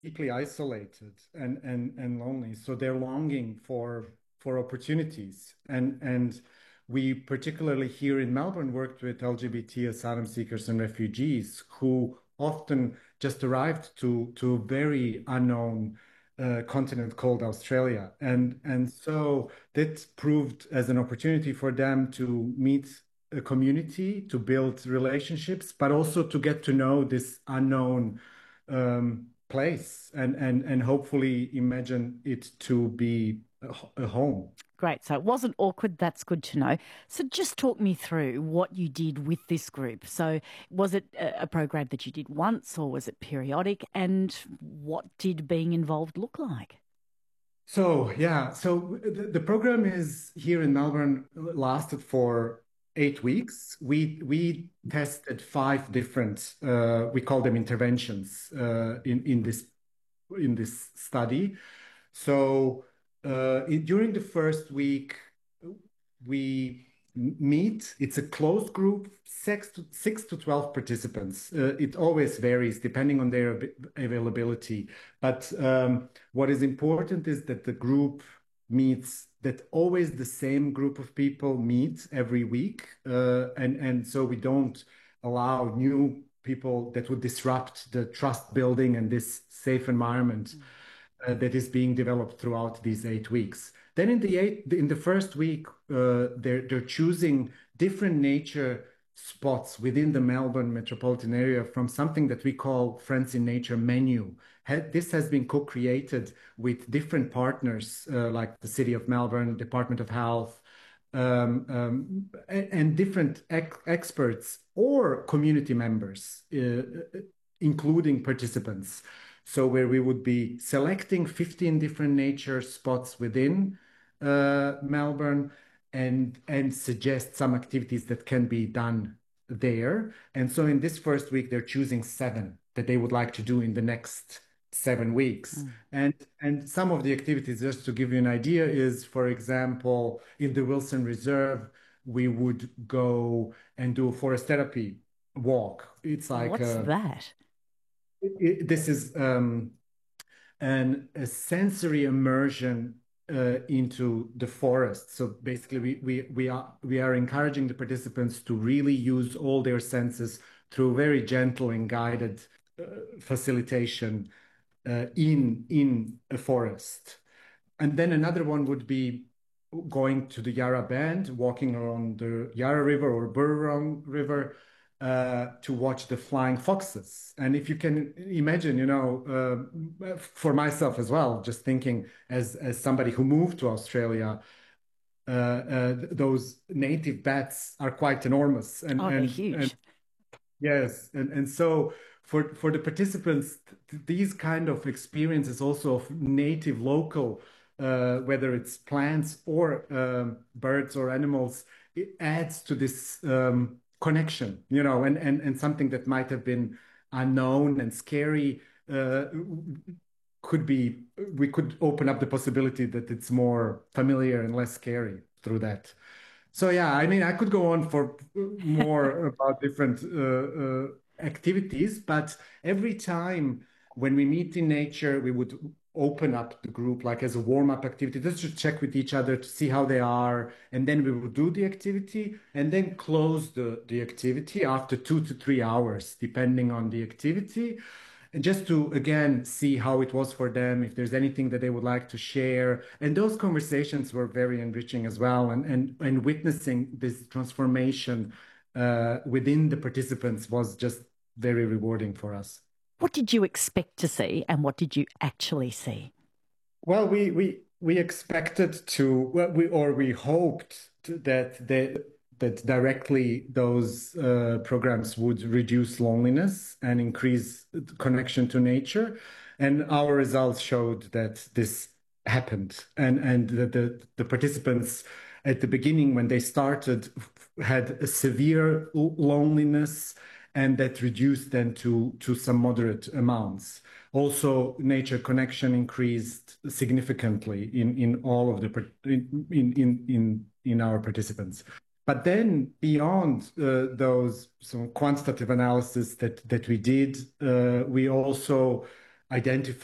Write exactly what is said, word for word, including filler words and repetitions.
deeply isolated and and and lonely. So they're longing for for opportunities. And and we particularly here in Melbourne worked with L G B T asylum seekers and refugees who often just arrived to to a very unknown uh, continent called Australia. And and so that proved as an opportunity for them to meet a community, to build relationships, but also to get to know this unknown um, place and and and hopefully imagine it to be a, a home. Great. So it wasn't awkward. That's good to know. So just talk me through what you did with this group. So was it a, a program that you did once or was it periodic? And what did being involved look like? So yeah, so the, the program is here in Melbourne lasted for eight weeks. We we tested five different uh, we call them interventions uh, in in this in this study. So uh, in, during the first week, we meet. It's a closed group, six to, six to twelve participants. Uh, it always varies depending on their availability. But um, what is important is that the group meets, that always the same group of people meet every week. Uh, and, and so we don't allow new people that would disrupt the trust building and this safe environment uh, that is being developed throughout these eight weeks. Then in the eight, in the first week, uh, they're they're choosing different nature spots within the Melbourne metropolitan area from something that we call Friends in Nature menu. Ha- This has been co-created with different partners uh, like the City of Melbourne, Department of Health, um, um, a- and different ex experts or community members, uh, including participants. So where we would be selecting fifteen different nature spots within uh, Melbourne and and suggest some activities that can be done there. And so in this first week, they're choosing seven that they would like to do in the next seven weeks. Mm. And and some of the activities, just to give you an idea, is for example, in the Wilson Reserve, we would go and do a forest therapy walk. It's like What's a, that? it, this is um, an a sensory immersion uh, into the forest. So basically, we we we are we are encouraging the participants to really use all their senses through very gentle and guided uh, facilitation uh, in in a forest. And then another one would be going to the Yarra Bend, walking around the Yarra River or Burrong River uh, to watch the flying foxes. And if you can imagine, you know, uh, for myself as well, just thinking as as somebody who moved to Australia, uh, uh, those native bats are quite enormous, and Oh, they're and and huge. yes, and and so for for the participants, th- these kind of experiences also of native local, uh, whether it's plants or um, birds or animals, it adds to this um, connection, you know, and and and something that might have been unknown and scary uh, could be, we could open up the possibility that it's more familiar and less scary through that. So yeah, I mean, I could go on for more about different uh, uh, activities, but every time when we meet in nature, we would open up the group like as a warm-up activity, just to check with each other to see how they are, and then we would do the activity and then close the the activity after two to three hours, depending on the activity. And just to again see how it was for them, if there's anything that they would like to share. And those conversations were very enriching as well. And and and witnessing this transformation uh, within the participants was just very rewarding for us. What did you expect to see and what did you actually see? Well, we we we expected to, well, we or we hoped to, that they, that directly those uh, programs would reduce loneliness and increase connection to nature, and our results showed that this happened, and and that the the participants at the beginning when they started had a severe loneliness, and that reduced then to to some moderate amounts. Also, nature connection increased significantly in, in all of the in, in in in our participants. But then beyond uh, those some quantitative analysis that that we did, uh, we also identified